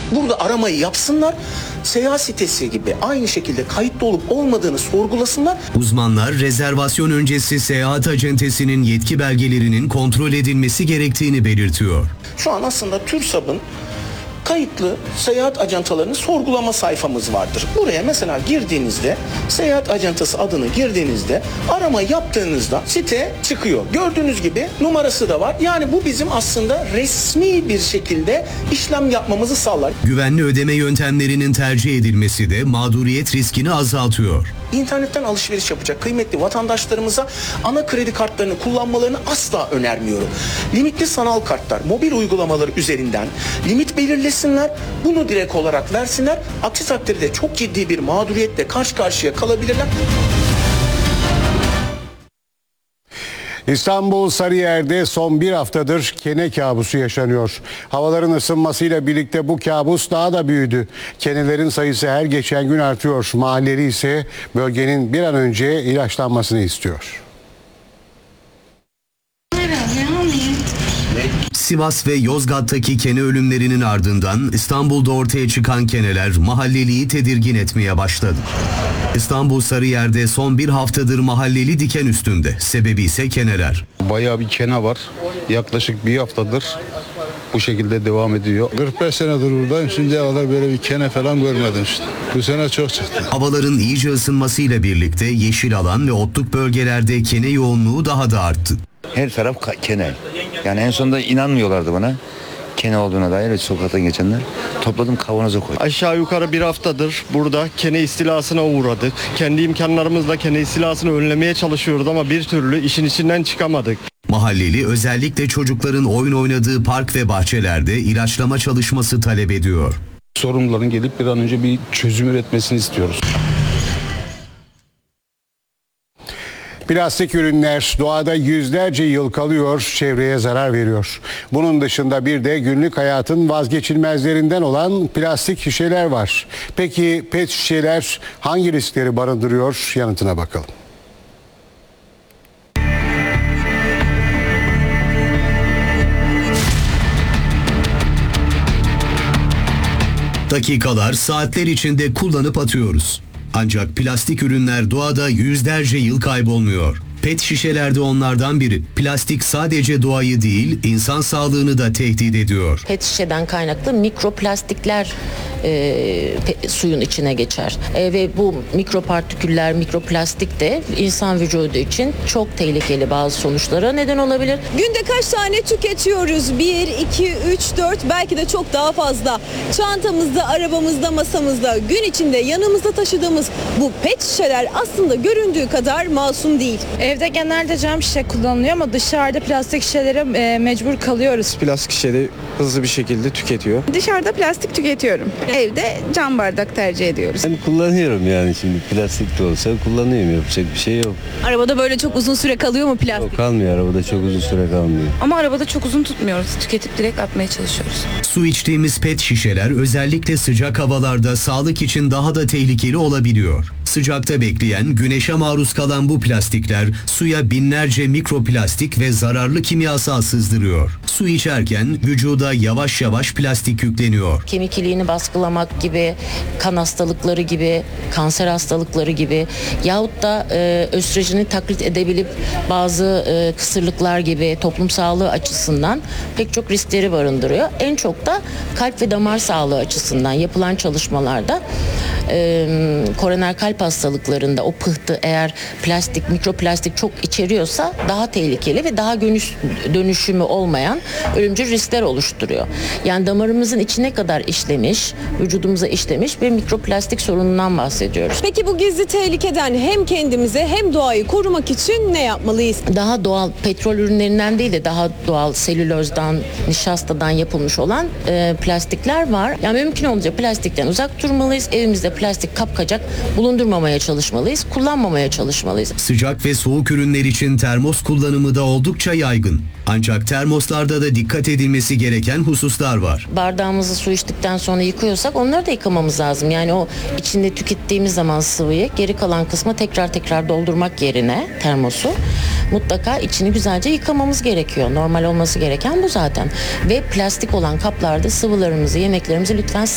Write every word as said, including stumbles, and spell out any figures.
Burada aramayı yapsınlar. Seyahat sitesi gibi aynı şekilde kayıtlı olup olmadığını sorgulasınlar. Uzmanlar rezervasyon öncesi seyahat acentesinin yetki belgelerinin kontrol edilmesi gerektiğini belirtiyor. Şu an aslında TÜRSAB'ın kayıtlı seyahat ajantalarının sorgulama sayfamız vardır. Buraya mesela girdiğinizde, seyahat ajantası adını girdiğinizde, arama yaptığınızda site çıkıyor. Gördüğünüz gibi numarası da var. Yani bu bizim aslında resmi bir şekilde işlem yapmamızı sağlar. Güvenli ödeme yöntemlerinin tercih edilmesi de mağduriyet riskini azaltıyor. İnternetten alışveriş yapacak kıymetli vatandaşlarımıza ana kredi kartlarını kullanmalarını asla önermiyorum. Limitli sanal kartlar, mobil uygulamaları üzerinden limit belirlesinler, bunu direkt olarak versinler. Aksi takdirde çok ciddi bir mağduriyetle karşı karşıya kalabilirler. İstanbul Sarıyer'de son bir haftadır kene kabusu yaşanıyor. Havaların ısınmasıyla birlikte bu kabus daha da büyüdü. Kenelerin sayısı her geçen gün artıyor. Mahalleli ise bölgenin bir an önce ilaçlanmasını istiyor. Sivas ve Yozgat'taki kene ölümlerinin ardından İstanbul'da ortaya çıkan keneler mahalleliyi tedirgin etmeye başladı. İstanbul Sarıyer'de son bir haftadır mahalleli diken üstünde. Sebebi ise keneler. Bayağı bir kene var. Yaklaşık bir haftadır bu şekilde devam ediyor. kırk beş senedir buradayım. Şimdiye kadar böyle bir kene falan görmedim işte. Bu sene çok çıktı. Havaların iyice ısınmasıyla birlikte yeşil alan ve otluk bölgelerde kene yoğunluğu daha da arttı. Her taraf kene. Yani en sonunda inanmıyorlardı bana. Kene olduğuna dair sokaktan geçenler. Topladım, kavanoza koydum. Aşağı yukarı bir haftadır burada kene istilasına uğradık. Kendi imkanlarımızla kene istilasını önlemeye çalışıyoruz ama bir türlü işin içinden çıkamadık. Mahalleli özellikle çocukların oyun oynadığı park ve bahçelerde ilaçlama çalışması talep ediyor. Sorumluların gelip bir an önce bir çözüm üretmesini istiyoruz. Plastik ürünler doğada yüzlerce yıl kalıyor, çevreye zarar veriyor. Bunun dışında bir de günlük hayatın vazgeçilmezlerinden olan plastik şişeler var. Peki pet şişeler hangi riskleri barındırıyor? Yanıtına bakalım. Dakikalar, saatler içinde kullanıp atıyoruz. Ancak plastik ürünler doğada yüzlerce yıl kaybolmuyor. Pet şişelerde onlardan biri. Plastik sadece doğayı değil, insan sağlığını da tehdit ediyor. Pet şişeden kaynaklı mikroplastikler e, pe, suyun içine geçer. E, ve bu mikropartiküller, mikroplastik de insan vücudu için çok tehlikeli bazı sonuçlara neden olabilir. Günde kaç tane tüketiyoruz? bir, iki, üç, dört belki de çok daha fazla. Çantamızda, arabamızda, masamızda, gün içinde yanımızda taşıdığımız bu pet şişeler aslında göründüğü kadar masum değil. Evde genelde cam şişe kullanılıyor ama dışarıda plastik şişelere e, mecbur kalıyoruz. Plastik şişeleri hızlı bir şekilde tüketiyor. Dışarıda plastik tüketiyorum. Evde cam bardak tercih ediyoruz. Ben kullanıyorum yani şimdi plastik de olsa kullanıyorum, yapacak bir şey yok. Arabada böyle çok uzun süre kalıyor mu plastik? Yok, kalmıyor, arabada çok uzun süre kalmıyor. Ama arabada çok uzun tutmuyoruz. Tüketip direkt atmaya çalışıyoruz. Su içtiğimiz pet şişeler özellikle sıcak havalarda sağlık için daha da tehlikeli olabiliyor. Sıcakta bekleyen, güneşe maruz kalan bu plastikler suya binlerce mikroplastik ve zararlı kimyasal sızdırıyor. Su içerken vücuda yavaş yavaş plastik yükleniyor. Kemik iliğini baskılamak gibi, kan hastalıkları gibi, kanser hastalıkları gibi yahut da e, östrojeni taklit edebilip bazı e, kısırlıklar gibi toplum sağlığı açısından pek çok riskleri barındırıyor. En çok da kalp ve damar sağlığı açısından yapılan çalışmalarda e, koroner kalp hastalıklarında o pıhtı eğer plastik, mikroplastik çok içeriyorsa daha tehlikeli ve daha dönüş, dönüşümü olmayan ölümcül riskler oluşturuyor. Yani damarımızın içine kadar işlemiş, vücudumuza işlemiş bir mikroplastik sorunundan bahsediyoruz. Peki bu gizli tehlikeden hem kendimize hem doğayı korumak için ne yapmalıyız? Daha doğal petrol ürünlerinden değil de daha doğal selülozdan, nişastadan yapılmış olan e, plastikler var. Yani mümkün olunca plastikten uzak durmalıyız. Evimizde plastik kapkacak bulundurmamaya çalışmalıyız. Kullanmamaya çalışmalıyız. Sıcak ve soğuk ürünler için termos kullanımı da oldukça yaygın. Ancak termoslarda da dikkat edilmesi gereken hususlar var. Bardağımızı su içtikten sonra yıkıyorsak onları da yıkamamız lazım. Yani o içinde tükettiğimiz zaman sıvıyı geri kalan kısma tekrar tekrar doldurmak yerine termosu mutlaka içini güzelce yıkamamız gerekiyor. Normal olması gereken bu zaten. Ve plastik olan kaplarda sıvılarımızı, yemeklerimizi lütfen